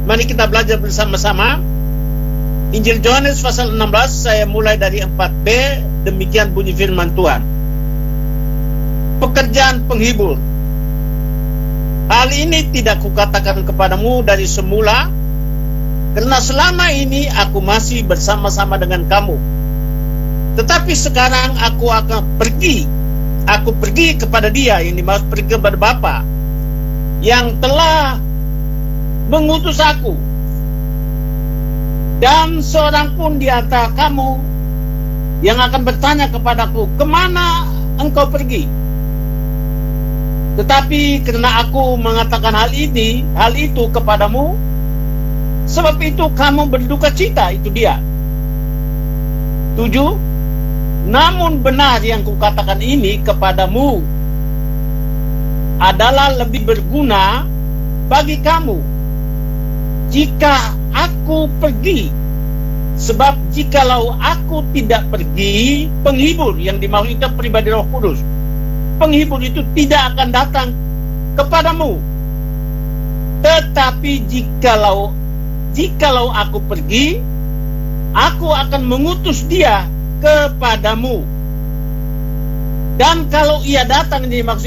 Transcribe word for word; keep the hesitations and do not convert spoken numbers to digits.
Mari kita belajar bersama-sama. Injil Yohanes pasal enam belas, saya mulai dari empat b. Demikian bunyi firman Tuhan. Pekerjaan penghibur. Hal ini tidak kukatakan kepadamu dari semula, karena selama ini aku masih bersama-sama dengan kamu. Tetapi sekarang aku akan pergi. Aku pergi kepada Dia, yang dimaksud pergi kepada Bapa, yang telah mengutus aku. Dan seorang pun di antara kamu yang akan bertanya kepadaku, kemana engkau pergi? Tetapi karena aku mengatakan hal ini, hal itu kepadamu, sebab itu kamu berduka cita. Itu dia. Tujuh. Namun benar yang kukatakan ini kepadamu adalah lebih berguna bagi kamu jika aku pergi. Sebab jikalau aku tidak pergi, penghibur yang dimaksud itu pribadi Roh Kudus, penghibur itu tidak akan datang kepadamu. Tetapi jikalau jikalau aku pergi, aku akan mengutus Dia kepadamu. Dan kalau Ia datang, ini maksud